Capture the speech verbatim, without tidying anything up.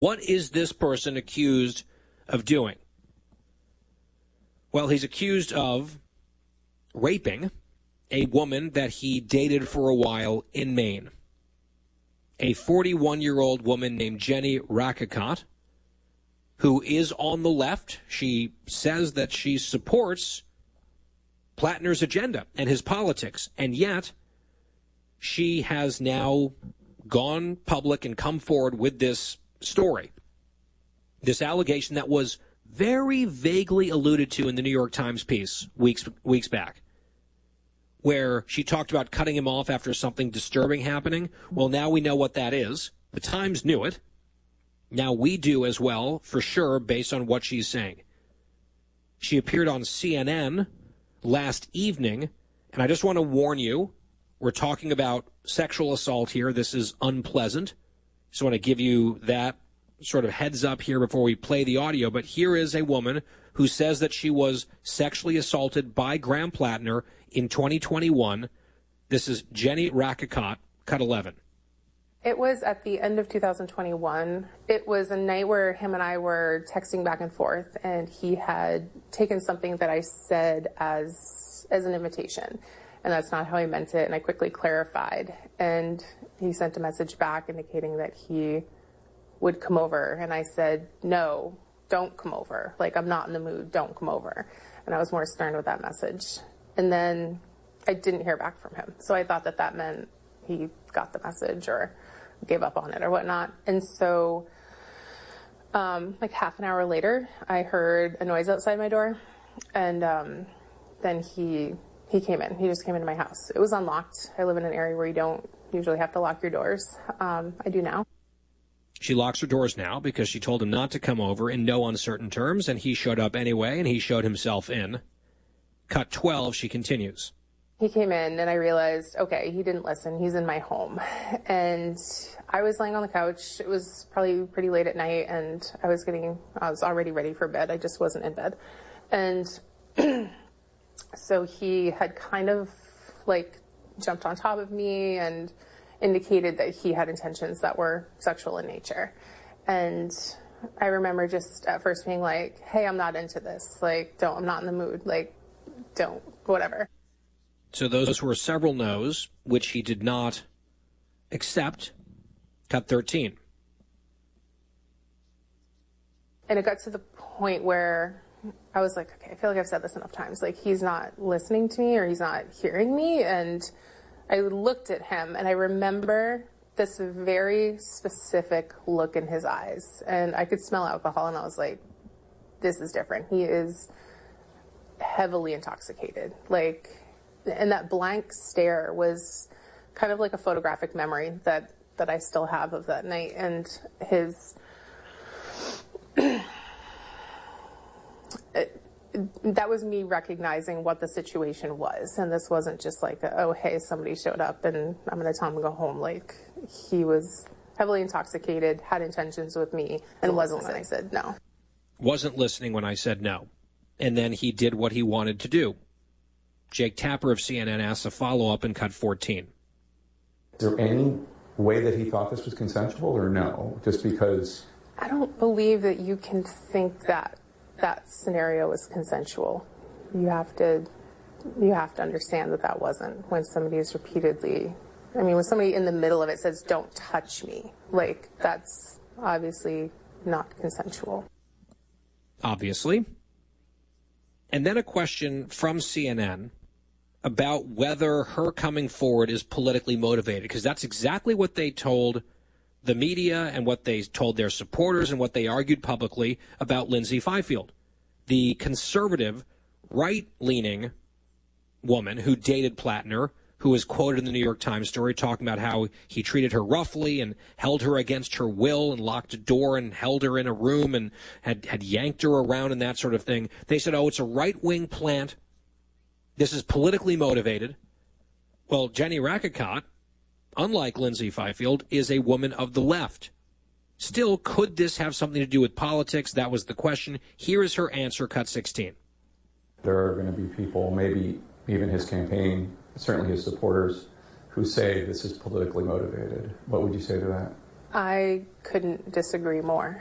What is this person accused of doing? Well, he's accused of raping a woman that he dated for a while in Maine. A forty-one-year-old woman named Jenny Rakicot, who is on the left. She says that she supports Plattner's agenda and his politics, and yet she has now gone public and come forward with this story, this allegation that was very vaguely alluded to in the New York Times piece weeks weeks back, where she talked about cutting him off after something disturbing happening. Well, now we know what that is. The Times knew it. Now we do as well, for sure, based on what she's saying. She appeared on C N N last evening, and I just want to warn you, we're talking about sexual assault here. This is unpleasant. Just want to give you that sort of heads up here before we play the audio. But here is a woman who says that she was sexually assaulted by Graham Plattner in twenty twenty-one. This is Jenny Rakicot, cut eleven. It was at the end of two thousand twenty-one. It was a night where him and I were texting back and forth, and he had taken something that I said as as an invitation. And that's not how I meant it, and I quickly clarified. And he sent a message back indicating that he would come over, and I said, no, don't come over. Like, I'm not in the mood, don't come over. And I was more stern with that message. And then I didn't hear back from him. So I thought that that meant he got the message or gave up on it or whatnot. And so um, like half an hour later, I heard a noise outside my door, and um, then he... He came in. He just came into my house. It was unlocked. I live in an area where you don't usually have to lock your doors. Um, I do now. She locks her doors now because she told him not to come over in no uncertain terms, and he showed up anyway, and he showed himself in. Cut twelve, she continues. He came in, and I realized, okay, he didn't listen. He's in my home. And I was laying on the couch. It was probably pretty late at night, and I was getting, I was already ready for bed. I just wasn't in bed. And so he had kind of like jumped on top of me and indicated that he had intentions that were sexual in nature. And I remember just at first being like, hey, I'm not into this. Like, don't, I'm not in the mood. Like, don't, whatever. So those were several no's, which he did not accept. Cut thirteen. And it got to the point where I was like, okay, I feel like I've said this enough times. Like, he's not listening to me or he's not hearing me. And I looked at him, and I remember this very specific look in his eyes. And I could smell alcohol, and I was like, this is different. He is heavily intoxicated. Like, and that blank stare was kind of like a photographic memory that, that I still have of that night. And his... It, that was me recognizing what the situation was, and this wasn't just like, a, oh, hey, somebody showed up and I'm going to tell him to go home. Like, he was heavily intoxicated, had intentions with me, and wasn't when I said no. Wasn't listening when I said no. And then he did what he wanted to do. Jake Tapper of C N N asks a follow-up in cut fourteen. Is there any way that he thought this was consensual or no? Just because... I don't believe that you can think that that scenario was consensual. You have to, you have to understand that that wasn't. When somebody is repeatedly, I mean, when somebody in the middle of it says, don't touch me, like, that's obviously not consensual. Obviously. And then a question from C N N about whether her coming forward is politically motivated, because that's exactly what they told the media and what they told their supporters and what they argued publicly about Lindsay Fifield, the conservative, right-leaning woman who dated Plattner, who was quoted in the New York Times story talking about how he treated her roughly and held her against her will and locked a door and held her in a room and had, had yanked her around and that sort of thing. They said, oh, it's a right-wing plant. This is politically motivated. Well, Jenny Rakicot, unlike Lindsay Fifield, is a woman of the left. Still, could this have something to do with politics? That was the question. Here is her answer, cut sixteen. There are going to be people, maybe even his campaign, certainly his supporters, who say this is politically motivated. What would you say to that? I couldn't disagree more.